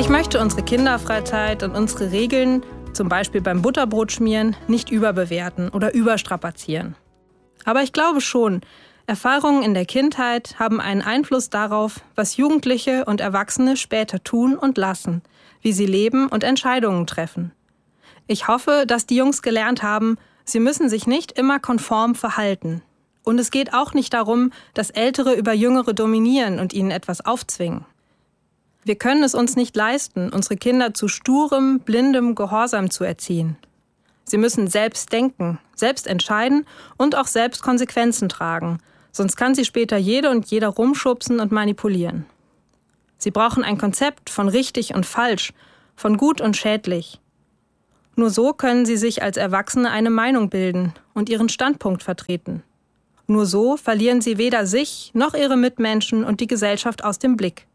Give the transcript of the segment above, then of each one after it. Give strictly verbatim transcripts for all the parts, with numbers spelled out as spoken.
Ich möchte unsere Kinderfreizeit und unsere Regeln, zum Beispiel beim Butterbrotschmieren, nicht überbewerten oder überstrapazieren. Aber ich glaube schon, Erfahrungen in der Kindheit haben einen Einfluss darauf, was Jugendliche und Erwachsene später tun und lassen, wie sie leben und Entscheidungen treffen. Ich hoffe, dass die Jungs gelernt haben, sie müssen sich nicht immer konform verhalten. Und es geht auch nicht darum, dass Ältere über Jüngere dominieren und ihnen etwas aufzwingen. Wir können es uns nicht leisten, unsere Kinder zu sturem, blindem Gehorsam zu erziehen. Sie müssen selbst denken, selbst entscheiden und auch selbst Konsequenzen tragen, sonst kann sie später jede und jeder rumschubsen und manipulieren. Sie brauchen ein Konzept von richtig und falsch, von gut und schädlich. Nur so können sie sich als Erwachsene eine Meinung bilden und ihren Standpunkt vertreten. Nur so verlieren sie weder sich noch ihre Mitmenschen und die Gesellschaft aus dem Blick.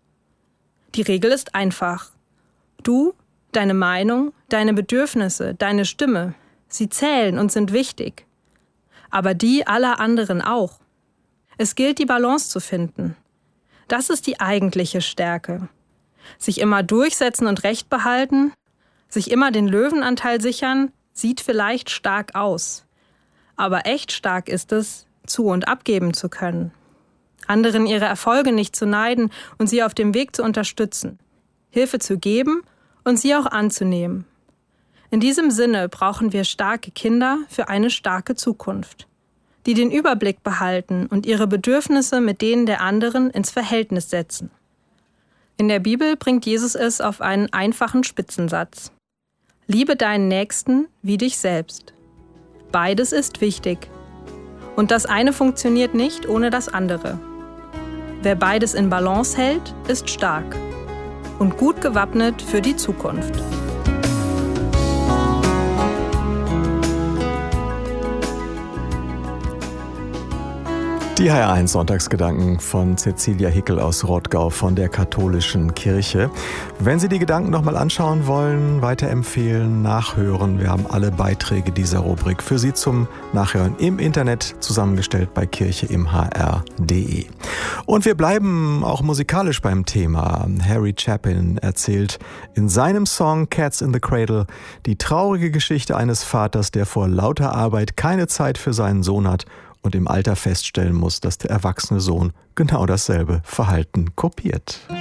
Die Regel ist einfach. Du, deine Meinung, deine Bedürfnisse, deine Stimme, sie zählen und sind wichtig. Aber die aller anderen auch. Es gilt, die Balance zu finden. Das ist die eigentliche Stärke. Sich immer durchsetzen und Recht behalten, sich immer den Löwenanteil sichern, sieht vielleicht stark aus. Aber echt stark ist es, zu- und abgeben zu können. Anderen ihre Erfolge nicht zu neiden und sie auf dem Weg zu unterstützen. Hilfe zu geben und sie auch anzunehmen. In diesem Sinne brauchen wir starke Kinder für eine starke Zukunft, die den Überblick behalten und ihre Bedürfnisse mit denen der anderen ins Verhältnis setzen. In der Bibel bringt Jesus es auf einen einfachen Spitzensatz. Liebe deinen Nächsten wie dich selbst. Beides ist wichtig. Und das eine funktioniert nicht ohne das andere. Wer beides in Balance hält, ist stark und gut gewappnet für die Zukunft. Die H R eins Sonntagsgedanken von Cecilia Hickel aus Rottgau von der Katholischen Kirche. Wenn Sie die Gedanken nochmal anschauen wollen, weiterempfehlen, nachhören, wir haben alle Beiträge dieser Rubrik für Sie zum Nachhören im Internet zusammengestellt bei kirche im h r punkt d e. Und wir bleiben auch musikalisch beim Thema. Harry Chapin erzählt in seinem Song Cats in the Cradle die traurige Geschichte eines Vaters, der vor lauter Arbeit keine Zeit für seinen Sohn hat und im Alter feststellen muss, dass der erwachsene Sohn genau dasselbe Verhalten kopiert.